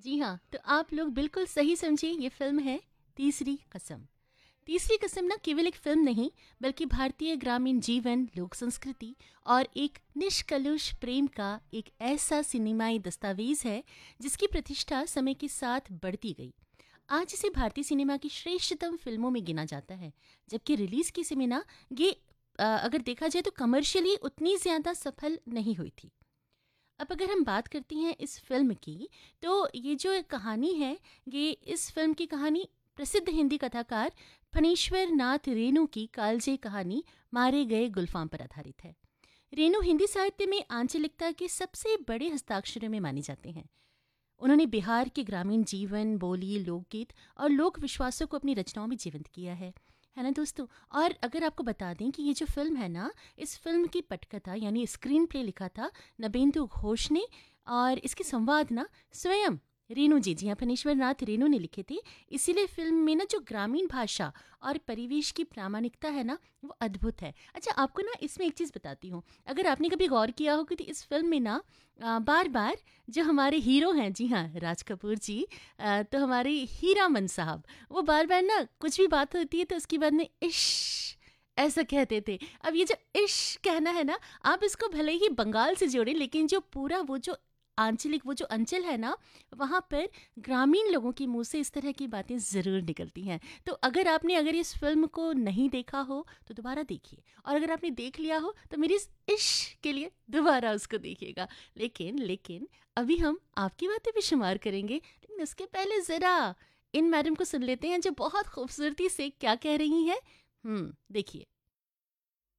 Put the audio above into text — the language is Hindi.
जी हाँ, तो आप लोग बिल्कुल सही समझिए, ये फ़िल्म है तीसरी कसम। तीसरी कसम ना केवल एक फ़िल्म नहीं, बल्कि भारतीय ग्रामीण जीवन, लोक संस्कृति और एक निष्कलुष प्रेम का एक ऐसा सिनेमाई दस्तावेज़ है, जिसकी प्रतिष्ठा समय के साथ बढ़ती गई। आज इसे भारतीय सिनेमा की श्रेष्ठतम फ़िल्मों में गिना जाता है, जबकि रिलीज़ के समय ना ये अगर देखा जाए तो कमर्शियली उतनी ज़्यादा सफल नहीं हुई थी। अब अगर हम बात करती हैं इस फिल्म की, तो ये जो कहानी है, ये इस फिल्म की कहानी प्रसिद्ध हिंदी कथाकार फणीश्वर नाथ रेणु की कालजयी कहानी मारे गए गुलफाम पर आधारित है। रेणु हिंदी साहित्य में आंचलिकता के सबसे बड़े हस्ताक्षरों में माने जाते हैं। उन्होंने बिहार के ग्रामीण जीवन, बोली, लोकगीत और लोक विश्वासों को अपनी रचनाओं में जीवंत किया है ना दोस्तों। और अगर आपको बता दें कि ये जो फिल्म है ना, इस फिल्म की पटकथा यानी स्क्रीन प्ले लिखा था नबेंदु घोष ने, और इसके संवाद ना स्वयं रेणु जी हाँ, फणीश्वर नाथ रेणु ने लिखे थे। इसीलिए फिल्म में ना जो ग्रामीण भाषा और परिवेश की प्रामाणिकता है ना, वो अद्भुत है। अच्छा, आपको ना इसमें एक चीज़ बताती हूँ। अगर आपने कभी गौर किया हो कि इस फिल्म में ना बार बार जो हमारे हीरो हैं, जी हाँ, राज कपूर जी, तो हमारे हीरामन साहब, वो बार बार ना कुछ भी बात होती है तो उसके बाद में इश्श ऐसा कहते थे। अब ये जो इश्श कहना है ना, आप इसको भले ही बंगाल से जोड़ें, लेकिन जो पूरा वो जो आंचलिक वो जो अंचल है ना, वहाँ पर ग्रामीण लोगों के मुंह से इस तरह की बातें ज़रूर निकलती हैं। तो अगर इस फिल्म को नहीं देखा हो तो दोबारा देखिए, और अगर आपने देख लिया हो तो मेरी इस इश्श के लिए दोबारा उसको देखिएगा। लेकिन लेकिन अभी हम आपकी बातें भी शुमार करेंगे, लेकिन उसके पहले ज़रा इन मैडम को सुन लेते हैं जो बहुत खूबसूरती से क्या कह रही हैं। देखिए।